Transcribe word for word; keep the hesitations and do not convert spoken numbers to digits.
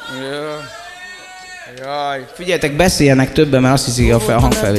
Jaj. Figyeljetek, beszéljenek többen, mert azt hiszik a hangfelvétel.